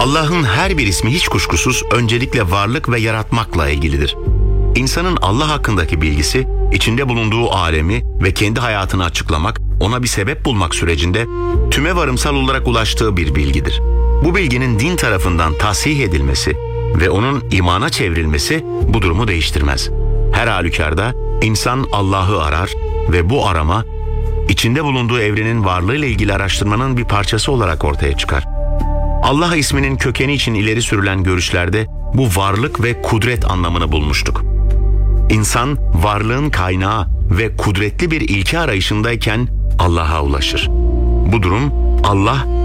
Allah'ın her bir ismi hiç kuşkusuz öncelikle varlık ve yaratmakla ilgilidir. İnsanın Allah hakkındaki bilgisi, içinde bulunduğu alemi ve kendi hayatını açıklamak, ona bir sebep bulmak sürecinde tüme varımsal olarak ulaştığı bir bilgidir. Bu bilginin din tarafından tasih edilmesi ve onun imana çevrilmesi bu durumu değiştirmez. Her halükarda insan Allah'ı arar ve bu arama, içinde bulunduğu evrenin varlığıyla ilgili araştırmanın bir parçası olarak ortaya çıkar. Allah isminin kökeni için ileri sürülen görüşlerde bu varlık ve kudret anlamını bulmuştuk. İnsan varlığın kaynağı ve kudretli bir ilke arayışındayken Allah'a ulaşır. Bu durum Allah